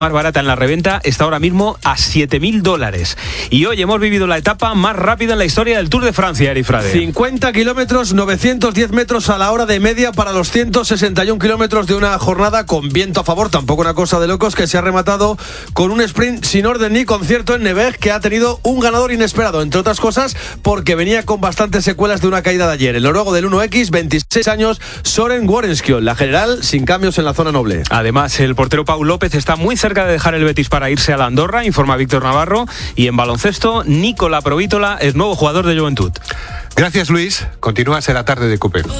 más barata en la reventa, está ahora mismo a $7.000. Y hoy hemos vivido la etapa más rápida en la historia del Tour de Francia, Eri Frade. 50 kilómetros, 910 metros a la hora de media para los 161 kilómetros de una jornada con viento a favor, tampoco una cosa de locos, que se ha rematado con un sprint sin orden ni concierto en Nevers, que ha tenido un ganador inesperado, entre otras cosas porque venía con bastantes secuelas de una caída de ayer. El noruego del 1X, 26 años, Søren Wårenskjold, la general sin cambios en la zona noble. Además, el portero Pau López está muy cerca de dejar el Betis para irse a la Andorra, informa Víctor Navarro. Y en baloncesto, Nicola Provítola es nuevo jugador de Juventud. Gracias, Luis. Continúa a ser la tarde de COPE.